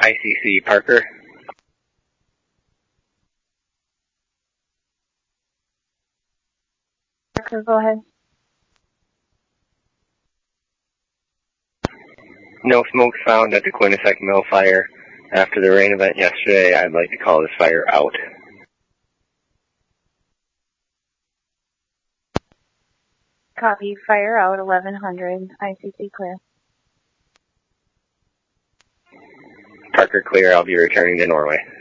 ICC Parker. Parker, go ahead. No smoke found at the Quinnipiac Mill fire. After the rain event yesterday, I'd like to call this fire out. Copy. Fire out 1100. ICC clear. Parker clear. I'll be returning to Norway.